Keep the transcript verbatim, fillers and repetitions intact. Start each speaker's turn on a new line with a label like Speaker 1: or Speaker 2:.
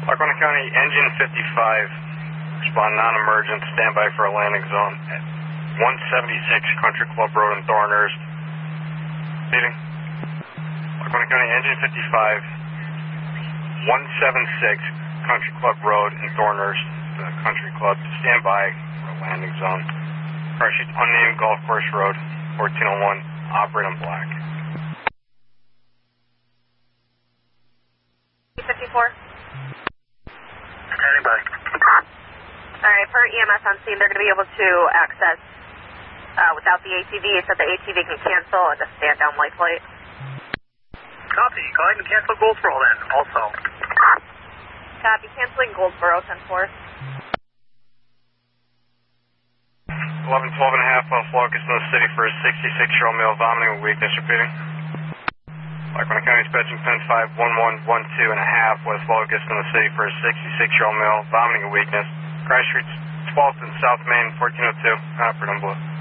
Speaker 1: Lackawanna County, engine fifty-five, respond non-emergent, standby for a landing zone at one seventy-six Country Club Road in Thornhurst. Repeating. Lackawanna County, engine fifty-five, one seventy-six Country Club Road in Thornhurst, the Country Club, standby for a landing zone. Crash sheet unnamed Golf Course Road, fourteen oh one, operate on black.
Speaker 2: fifty-four.
Speaker 3: Standing by.
Speaker 2: Alright, per E M S on scene, they're going to be able to access uh, without the A T V, so the A T V can cancel at the stand-down light plate.
Speaker 3: Copy. Go ahead and cancel Goldsboro then, also.
Speaker 2: Copy, canceling Goldsboro, ten four.
Speaker 1: eleven twelve and a half, off Locust in the city for a sixty-six-year-old male vomiting with weakness. Repeating. Lackawanna County dispatching ten five one one one two and a half, West Locust in the city for a sixty-six-year-old male vomiting with weakness. Crash streets twelfth and South Main, fourteen oh two, operate on blue.